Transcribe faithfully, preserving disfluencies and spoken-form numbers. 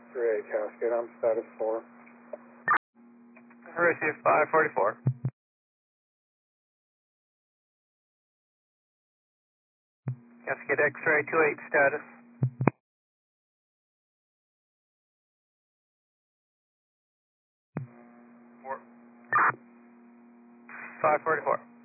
three eight Cascade, I'm status four. Receive five forty-four. Cascade X-ray two eight status. five forty-four.